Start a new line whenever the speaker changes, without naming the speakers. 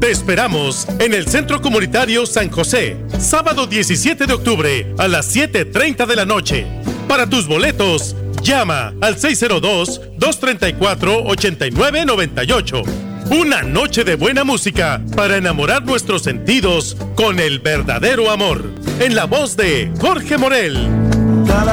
Te esperamos en el Centro Comunitario San José, sábado 17 de octubre a las 7:30 de la noche. Para tus boletos, llama al 602-234-8998. Una noche de buena música para enamorar nuestros sentidos con el verdadero amor. En la voz de Jorge Morel.